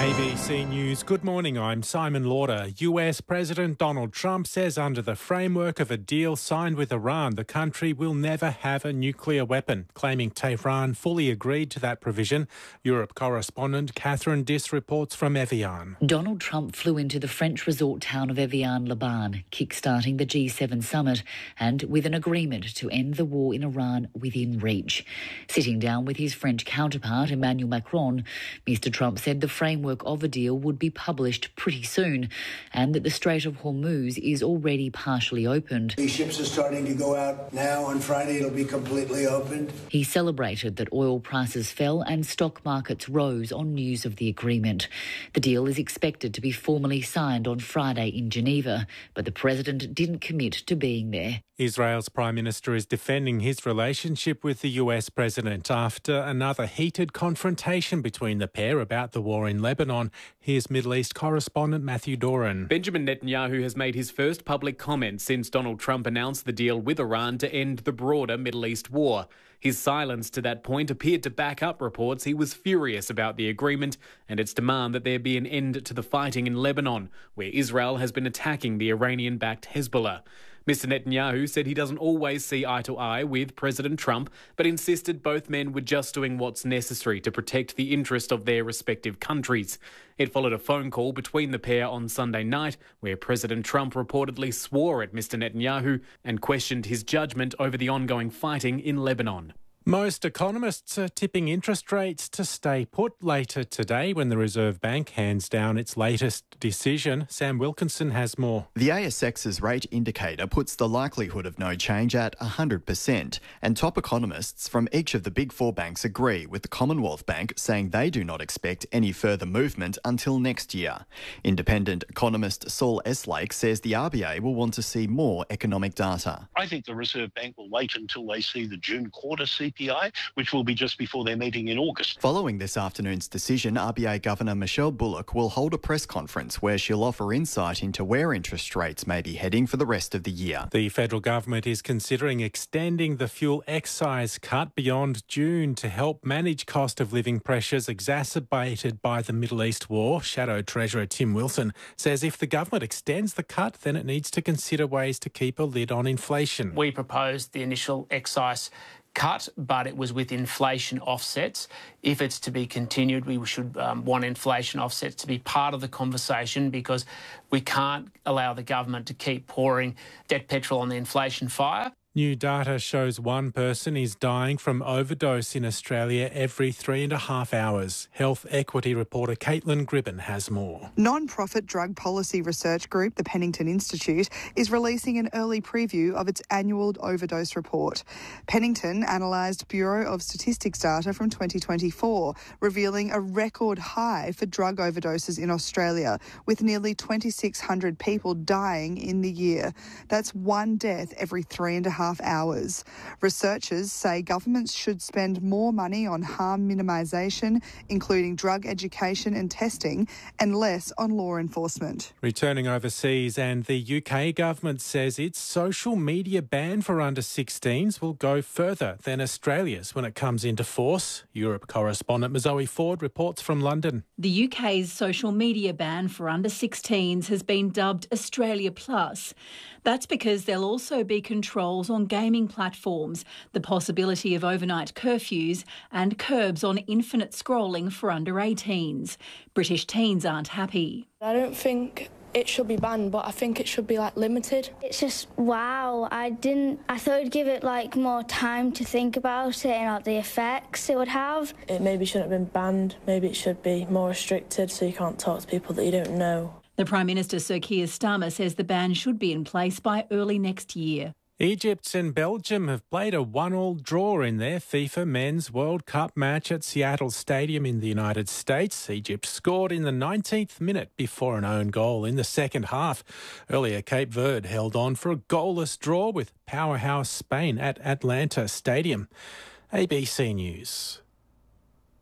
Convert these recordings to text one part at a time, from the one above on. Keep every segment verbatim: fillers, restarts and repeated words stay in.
A B C News, good morning, I'm Simon Lauder. U S President Donald Trump says under the framework of a deal signed with Iran, the country will never have a nuclear weapon, claiming Tehran fully agreed to that provision. Europe correspondent Catherine Diss reports from Evian. Donald Trump flew into the French resort town of Evian-le-Bain, kick-starting the G seven summit and with an agreement to end the war in Iran within reach. Sitting down with his French counterpart, Emmanuel Macron, Mister Trump said the framework of a deal would be published pretty soon and that the Strait of Hormuz is already partially opened. These ships are starting to go out now. On Friday, it'll be completely opened. He celebrated that oil prices fell and stock markets rose on news of the agreement. The deal is expected to be formally signed on Friday in Geneva, but the president didn't commit to being there. Israel's Prime Minister is defending his relationship with the U S President after another heated confrontation between the pair about the war in Lebanon. Here's Middle East correspondent Matthew Doran. Benjamin Netanyahu has made his first public comment since Donald Trump announced the deal with Iran to end the broader Middle East war. His silence to that point appeared to back up reports he was furious about the agreement and its demand that there be an end to the fighting in Lebanon, where Israel has been attacking the Iranian-backed Hezbollah. Mister Netanyahu said he doesn't always see eye to eye with President Trump, but insisted both men were just doing what's necessary to protect the interest of their respective countries. It followed a phone call between the pair on Sunday night, where President Trump reportedly swore at Mister Netanyahu and questioned his judgment over the ongoing fighting in Lebanon. Most economists are tipping interest rates to stay put later today when the Reserve Bank hands down its latest decision. Sam Wilkinson has more. The A S X's rate indicator puts the likelihood of no change at one hundred percent, and top economists from each of the big four banks agree, with the Commonwealth Bank saying they do not expect any further movement until next year. Independent economist Saul Eslake says the R B A will want to see more economic data. I think the Reserve Bank will wait until they see the June quarter C P I, which will be just before their meeting in August. Following this afternoon's decision, R B A Governor Michelle Bullock will hold a press conference where she'll offer insight into where interest rates may be heading for the rest of the year. The federal government is considering extending the fuel excise cut beyond June to help manage cost of living pressures exacerbated by the Middle East war. Shadow Treasurer Tim Wilson says if the government extends the cut, then it needs to consider ways to keep a lid on inflation. We proposed the initial excise cut, but it was with inflation offsets. If it's to be continued, we should um, want inflation offsets to be part of the conversation, because we can't allow the government to keep pouring debt petrol on the inflation fire. New data shows one person is dying from overdose in Australia every three and a half hours. Health equity reporter Caitlin Gribben has more. Non-profit drug policy research group, the Pennington Institute, is releasing an early preview of its annual overdose report. Pennington analysed Bureau of Statistics data from twenty twenty-four, revealing a record high for drug overdoses in Australia, with nearly twenty-six hundred people dying in the year. That's one death every three and a half hours. Researchers say governments should spend more money on harm minimisation, including drug education and testing, and less on law enforcement. Returning overseas, and the U K government says its social media ban for under sixteens will go further than Australia's when it comes into force. Europe correspondent Zoe Ford reports from London. The U K's social media ban for under sixteens has been dubbed Australia Plus. That's because there'll also be controls on gaming platforms, the possibility of overnight curfews and curbs on infinite scrolling for under eighteens. British teens aren't happy. I don't think it should be banned, but I think it should be like limited. It's just wow. I didn't. I thought it'd give it like more time to think about it and like the effects it would have. It maybe shouldn't have been banned. Maybe it should be more restricted so you can't talk to people that you don't know. The Prime Minister Sir Keir Starmer says the ban should be in place by early next year. Egypt and Belgium have played a one-all draw in their FIFA Men's World Cup match at Seattle Stadium in the United States. Egypt scored in the nineteenth minute before an own goal in the second half. Earlier, Cape Verde held on for a goalless draw with powerhouse Spain at Atlanta Stadium. A B C News.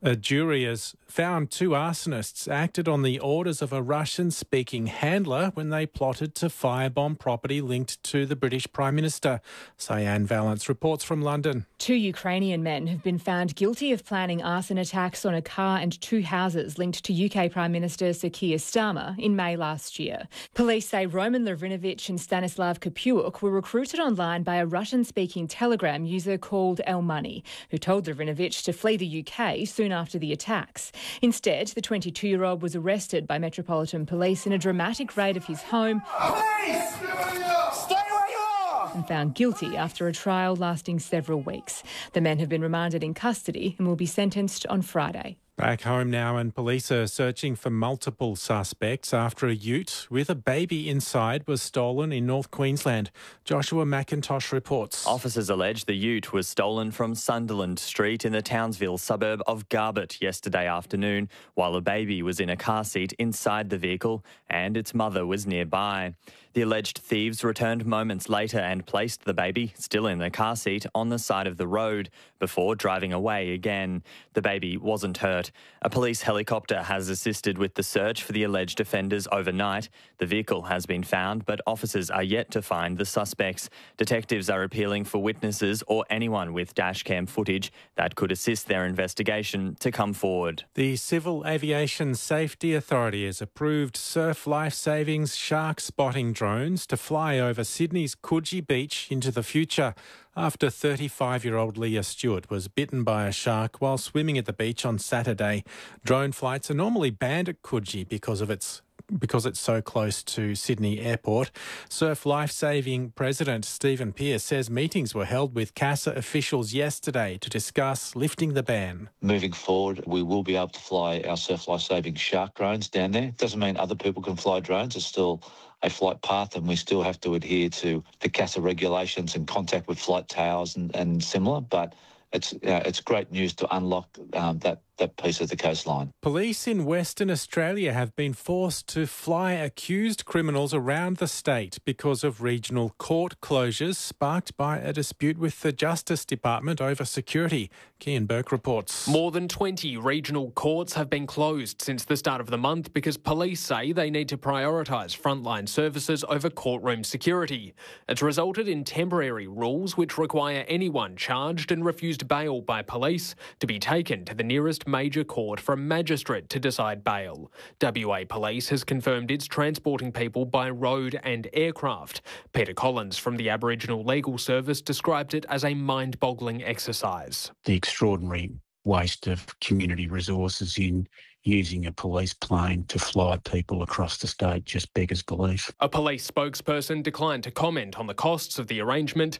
A jury has found two arsonists acted on the orders of a Russian-speaking handler when they plotted to firebomb property linked to the British Prime Minister. Cyan Valance reports from London. Two Ukrainian men have been found guilty of planning arson attacks on a car and two houses linked to U K Prime Minister Sir Keir Starmer in May last year. Police say Roman Lovrinovich and Stanislav Kapiuk were recruited online by a Russian-speaking Telegram user called El Money, who told Lovrinovich to flee the U K soon after the attacks. Instead, the twenty-two-year-old was arrested by Metropolitan Police in a dramatic raid of his home Police! Stay where you are! and found guilty after a trial lasting several weeks. The men have been remanded in custody and will be sentenced on Friday. Back home now, and police are searching for multiple suspects after a ute with a baby inside was stolen in North Queensland. Joshua McIntosh reports. Officers allege the ute was stolen from Sunderland Street in the Townsville suburb of Garbutt yesterday afternoon, while a baby was in a car seat inside the vehicle and its mother was nearby. The alleged thieves returned moments later and placed the baby, still in the car seat, on the side of the road before driving away again. The baby wasn't hurt. A police helicopter has assisted with the search for the alleged offenders overnight. The vehicle has been found, but officers are yet to find the suspects. Detectives are appealing for witnesses or anyone with dashcam footage that could assist their investigation to come forward. The Civil Aviation Safety Authority has approved Surf Life Savings shark spotting drones to fly over Sydney's Coogee Beach into the future after thirty-five-year-old Leah Stewart was bitten by a shark while swimming at the beach on Saturday. Drone flights are normally banned at Coogee because of its because it's so close to Sydney Airport. Surf Life Saving President Stephen Pearce says meetings were held with CASA officials yesterday to discuss lifting the ban. Moving forward, we will be able to fly our Surf Life Saving shark drones down there. Doesn't mean other people can fly drones. It's still a flight path, and we still have to adhere to the CASA regulations and contact with flight towers and, and similar. But it's uh, it's great news to unlock um, that that piece of the coastline. Police in Western Australia have been forced to fly accused criminals around the state because of regional court closures sparked by a dispute with the Justice Department over security. Kian Burke reports. More than twenty regional courts have been closed since the start of the month because police say they need to prioritise frontline services over courtroom security. It's resulted in temporary rules which require anyone charged and refused bail by police to be taken to the nearest major court for a magistrate to decide bail. W A Police has confirmed it's transporting people by road and aircraft. Peter Collins from the Aboriginal Legal Service described it as a mind-boggling exercise. The extraordinary waste of community resources in using a police plane to fly people across the state just beggars belief. A police spokesperson declined to comment on the costs of the arrangement.